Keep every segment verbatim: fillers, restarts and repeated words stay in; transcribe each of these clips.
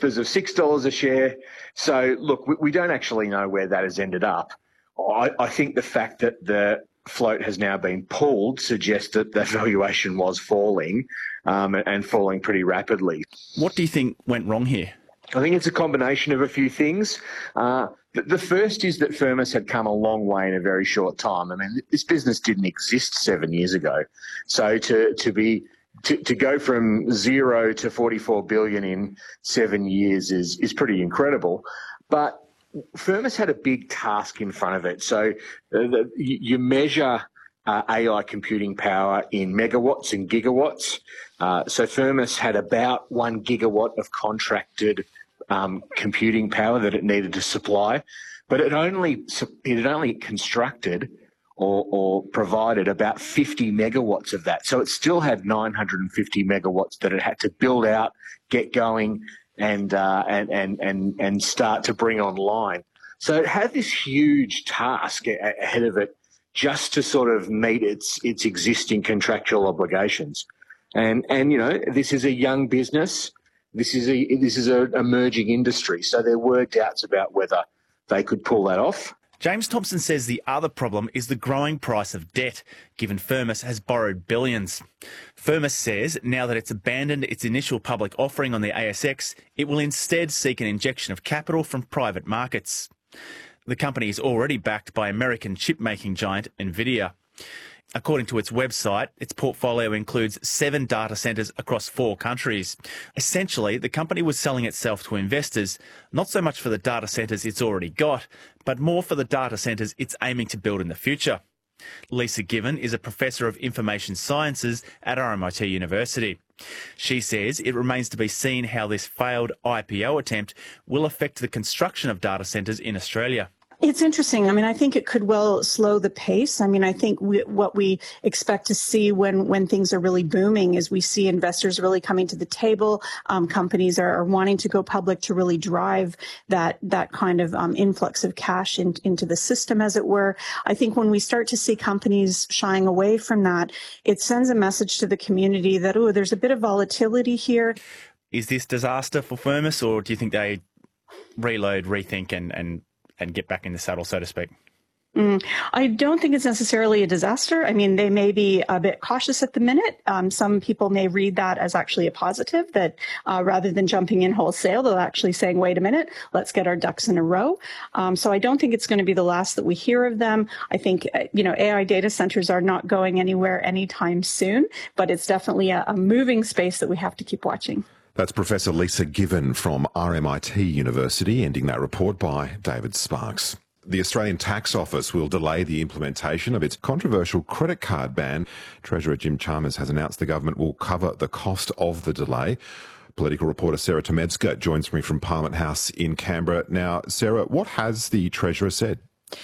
whispers of six dollars a share. So, look, we, we don't actually know where that has ended up. I, I think the fact that the float has now been pulled suggests that the valuation was falling um, and falling pretty rapidly. What do you think went wrong here? I think it's a combination of a few things. Uh, the, the first is that Firmus had come a long way in a very short time. I mean, this business didn't exist seven years ago. So to, to be to, to go from zero to forty-four billion in seven years is, is pretty incredible. But Firmus had a big task in front of it. So uh, the, you measure uh, A I computing power in megawatts and gigawatts. Uh, so Firmus had about one gigawatt of contracted um, computing power that it needed to supply, but it only it had only constructed or, or provided about fifty megawatts of that. So it still had nine hundred fifty megawatts that it had to build out, get going, and uh, and and and and start to bring online. So it had this huge task ahead of it just to sort of meet its its existing contractual obligations. And and you know, this is a young business. This is a this is an emerging industry. So there were doubts about whether they could pull that off. James Thompson says the other problem is the growing price of debt, given Firmus has borrowed billions. Firmus says now that it's abandoned its initial public offering on the A S X, it will instead seek an injection of capital from private markets. The company is already backed by American chip-making giant NVIDIA. According to its website, its portfolio includes seven data centres across four countries. Essentially, the company was selling itself to investors, not so much for the data centres it's already got, but more for the data centres it's aiming to build in the future. Lisa Given is a professor of information sciences at R M I T University. She says it remains to be seen how this failed I P O attempt will affect the construction of data centres in Australia. It's interesting. I mean, I think it could well slow the pace. I mean, I think we, what we expect to see when, when things are really booming is we see investors really coming to the table. Um, companies are, are wanting to go public to really drive that that kind of um, influx of cash in, into the system, as it were. I think when we start to see companies shying away from that, it sends a message to the community that, oh, there's a bit of volatility here. Is this disaster for Firmus, or do you think they reload, rethink and, and and get back in the saddle, so to speak? Mm, I don't think it's necessarily a disaster. I mean, they may be a bit cautious at the minute. Um, some people may read that as actually a positive, that uh, rather than jumping in wholesale, they're actually saying, wait a minute, let's get our ducks in a row. Um, so I don't think it's going to be the last that we hear of them. I think, uh, you know, A I data centers are not going anywhere anytime soon, but it's definitely a, a moving space that we have to keep watching. That's Professor Lisa Given from R M I T University, ending that report by David Sparks. The Australian Tax Office will delay the implementation of its controversial credit card ban. Treasurer Jim Chalmers has announced the government will cover the cost of the delay. Political reporter Sarah Tomedska joins me from Parliament House in Canberra. Now, Sarah, what has the Treasurer said?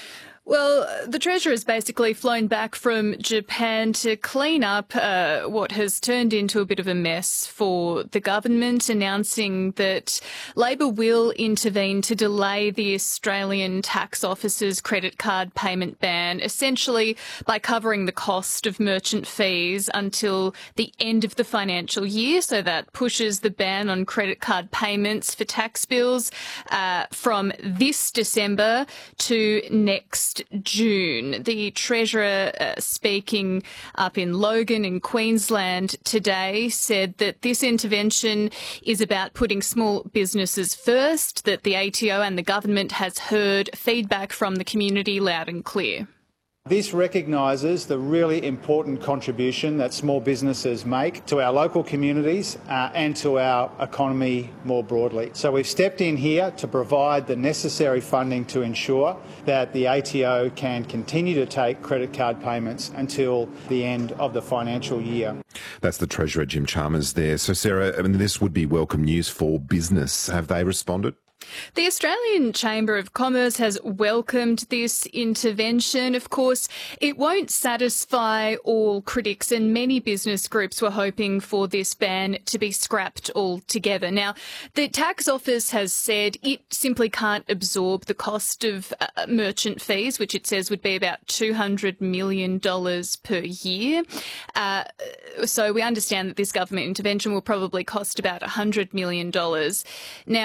Well, the Treasurer has basically flown back from Japan to clean up uh, what has turned into a bit of a mess for the government, announcing that Labor will intervene to delay the Australian Tax Office's credit card payment ban, essentially by covering the cost of merchant fees until the end of the financial year. So that pushes the ban on credit card payments for tax bills uh, from this December to next June. The Treasurer, uh, speaking up in Logan in Queensland today, said that this intervention is about putting small businesses first, that the A T O and the government has heard feedback from the community loud and clear. This recognises the really important contribution that small businesses make to our local communities uh, and to our economy more broadly. So we've stepped in here to provide the necessary funding to ensure that the A T O can continue to take credit card payments until the end of the financial year. That's the Treasurer, Jim Chalmers, there. So, Sarah, I mean, this would be welcome news for business. Have they responded? The Australian Chamber of Commerce has welcomed this intervention. Of course, it won't satisfy all critics, and many business groups were hoping for this ban to be scrapped altogether. Now, the Tax Office has said it simply can't absorb the cost of uh, merchant fees, which it says would be about two hundred million dollars per year. Uh, so we understand that this government intervention will probably cost about one hundred million dollars. Now,